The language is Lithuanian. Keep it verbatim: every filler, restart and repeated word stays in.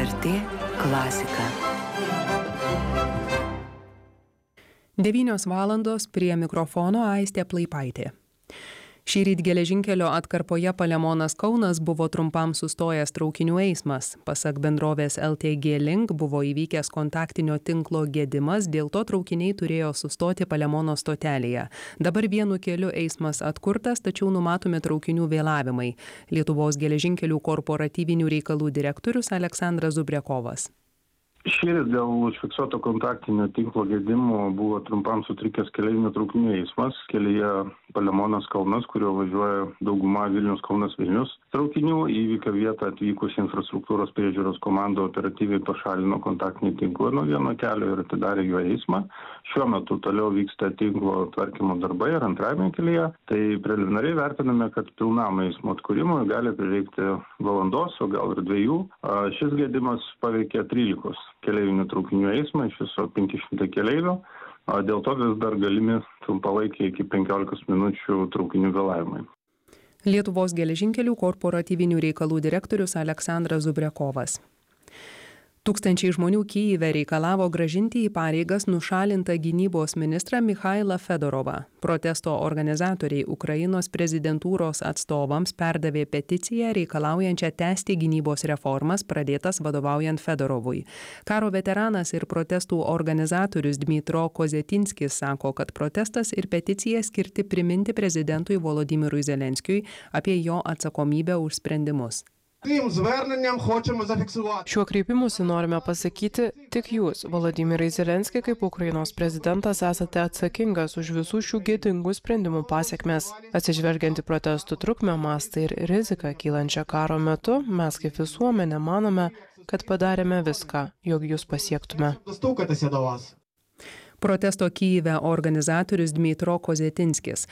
er tė klasika. devynios valandos prie mikrofono Aistė Plaipaitė. Šįryt geležinkelio atkarpoje Palemonas Kaunas buvo trumpam sustojęs traukinių eismas. Pasak bendrovės L T G Link buvo įvykęs kontaktinio tinklo gedimas, dėl to traukiniai turėjo sustoti Palemono stotelėje. Dabar vienu keliu eismas atkurtas, tačiau numatomi traukinių vėlavimai. Lietuvos geležinkelių korporatyvinių reikalų direktorius Aleksandras Zubrekovas. Šįryt dėl užfiksuoto kontaktinio tinklo gedimo buvo trumpam sutrikęs keleivinių traukinių eismas kelyje Palemonas Kaunas, kurio važiuoja dauguma Vilnius Kaunas Vilnius traukinių. Įvykio vietą atvykus infrastruktūros priežiūros komanda operatyviai pašalino kontaktinį tinklą nuo vieno kelio ir atidarė jo eismą. Šiuo metu toliau vyksta tinklo tvarkymo darbai ir antrajame kelyje. Tai preliminariai vertiname, kad pilnam eismo atkūrimui gali prireikti valandos, o gal ir dviejų. Šis gedimas paveikė trylikos keleivinių traukinių eismą, iš viso penki šimtai keleivių, dėl to vis dar galimi trumpalaikiai iki penkiolikos minučių traukinių vėlavimai. Lietuvos geležinkelių korporatyvinių reikalų direktorius Aleksandras Zubrekovas. Tūkstančiai žmonių Kyjive reikalavo grąžinti į pareigas nušalintą gynybos ministrą Mikhailą Fedorovą. Protesto organizatoriai Ukrainos prezidentūros atstovams perdavė peticiją reikalaujančią tęsti gynybos reformas pradėtas vadovaujant Fedorovui. Karo veteranas ir protestų organizatorius Dmytro Kozetinskis sako, kad protestas ir peticija skirti priminti prezidentui Volodymyrui Zelenskiui apie jo atsakomybę už sprendimus. Šiuo kreipimusi norime pasakyti, tik jūs, Volodymyrai Zelenskiai, kaip Ukrainos prezidentas, esate atsakingas už visų šių gėdingų sprendimų pasekmes. Atsižvelgiant į protestų trukmę, mastą ir riziką kylančią karo metu, mes kaip visuomenė manome, kad padarėme viską, jog jūs pasiektume. Protesto Kyjive organizatorius Dmytro Kozetinskis.